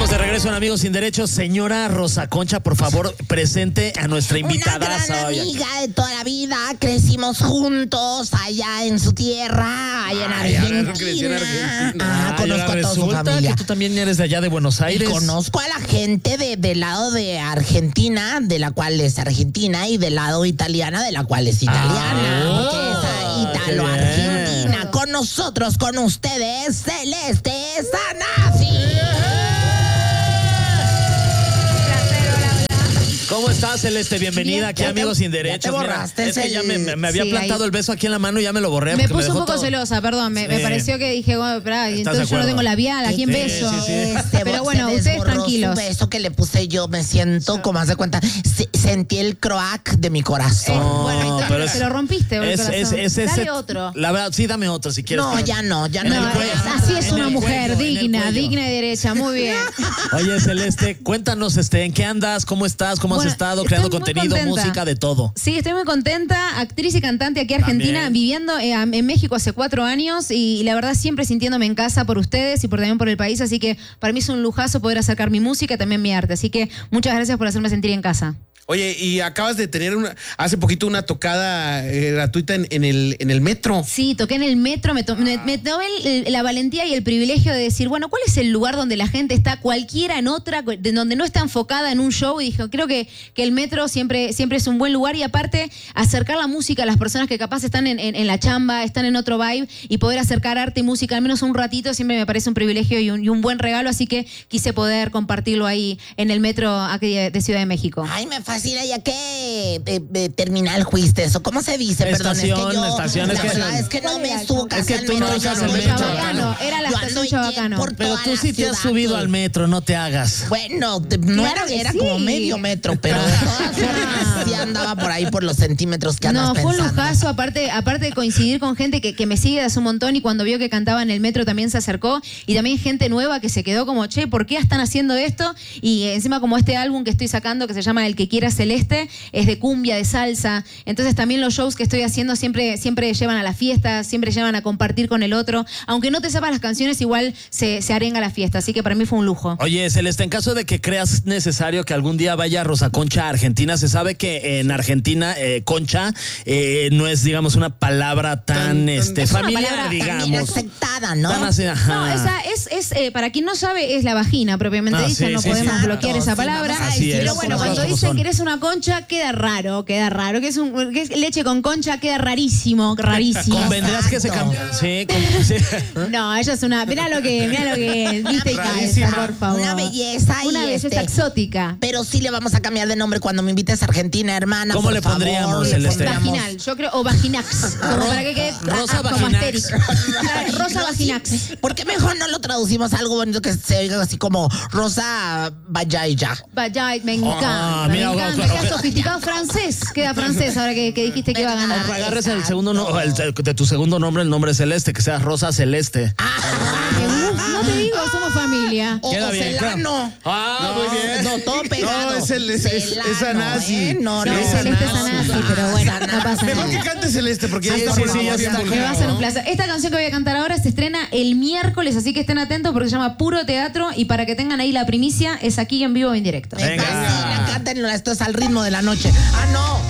Estamos de regreso en Amigos Sin Derechos. Señora Rosa Concha, por favor, presente a nuestra invitada. Una gran amiga de toda la vida. Crecimos juntos allá en su tierra, allá en Argentina. Conozco a toda su familia. Que tú también eres de allá de Buenos Aires. Y conozco a la gente del lado de Argentina, de la cual es argentina, y del lado italiana, de la cual es italiana. Italo-argentina. Con nosotros, con ustedes, Celeste Sanasi. ¿Cómo estás, Celeste? Bienvenida aquí a Amigos Sin Derechos. Ya te borraste. Mira, es que ya me había plantado el beso aquí en la mano y ya me lo borré. Me puso un poco celosa, perdón. Me pareció que dije, bueno, espera, entonces yo no tengo labial, ¿a quién beso? Pero bueno, ustedes tranquilos. Un beso que le puse yo, me siento, como hace cuenta, sentí el croac de mi corazón. Bueno, pero se lo rompiste, Dale otro. La verdad, sí, dame otro si quieres. No, ya no. Así es una mujer digna y derecha, muy bien. Oye, Celeste, cuéntanos, ¿en qué andas? ¿Cómo estás? ¿Cómo has estado creando contenido, música, de todo? Sí, estoy muy contenta, actriz y cantante aquí argentina, viviendo en México hace 4 años y la verdad siempre sintiéndome en casa por ustedes y también por el país, así que para mí es un lujazo poder acercar mi música y también mi arte, así que muchas gracias por hacerme sentir en casa. Oye, y acabas de tener hace poquito una tocada gratuita en el metro. Sí, toqué en el metro, me tomé la valentía y el privilegio de decir, bueno, ¿cuál es el lugar donde la gente está cualquiera en otra, donde no está enfocada en un show? Y dije, creo que el metro siempre es un buen lugar y aparte acercar la música a las personas que capaz están en la chamba, están en otro vibe y poder acercar arte y música al menos un ratito siempre me parece un privilegio y un buen regalo, así que quise poder compartirlo ahí en el metro aquí de Ciudad de México. Ay, me fascina, ya que terminal fuiste eso. ¿Cómo se dice? Estación, perdón, estación. Es que no me subo casi al metro. Era la estación Chabacano. Pero tú sí te has subido al metro, no te hagas. Bueno, no era como medio metro, pero de todas formas sí andaba por ahí por los centímetros que andas pensando. No, fue un lujazo, aparte de coincidir con gente que me sigue de hace un montón y cuando vio que cantaba en el metro también se acercó y también gente nueva que se quedó como, che, ¿por qué están haciendo esto? Y encima como este álbum que estoy sacando que se llama El que quiera Celeste, es de cumbia, de salsa, entonces también los shows que estoy haciendo siempre llevan a la fiesta, siempre llevan a compartir con el otro, aunque no te sepas las canciones igual se arenga la fiesta, así que para mí fue un lujo. Oye, Celeste, en caso de que creas necesario que algún día vaya Rosa Concha a Argentina, se sabe que en Argentina concha no es, digamos, una palabra tan familiar, palabra digamos. Tan aceptada, ¿no? Tan así, ajá. No, esa es para quien no sabe, es la vagina propiamente dicha, no podemos bloquear esa palabra. Pero bueno, cuando dicen que eres una concha, queda raro, que es leche con concha, queda rarísimo. Convendrás que se cambia. Sí. No, ella es una, mirá lo que es, viste y cabeza, por favor. Una belleza exótica. Pero sí le vamos a cambiar de nombre cuando me invites a Argentina, hermana. ¿Cómo le pondríamos, Celeste? Vaginal, yo creo, o Vaginax, como para que quede Rosa como Vaginax. Rosa Vaginax. ¿Por qué mejor no lo traducimos a algo bonito que se oiga así como Rosa Vajaya? Vajaya, me encanta. Queda sofisticado francés, queda francés ahora que dijiste que iba a ganar. O agarres el segundo de tu segundo nombre, el nombre Celeste, que sea Rosa Celeste. No te digo, somos familia. Queda bien, Celano. Muy bien. No, todo pegado. No, es Sanasi. No, Celeste Sanasi, pero bueno, no pasa Mejor que nada. cante Celeste, porque ya está. Me va a ser un placer. Esta canción que voy a cantar ahora se estrena el miércoles, así que estén atentos porque se llama Puro Teatro y para que tengan ahí la primicia, es aquí en vivo o en directo. Me fascina, cántenlo, esto es al ritmo de la noche. Ah, no.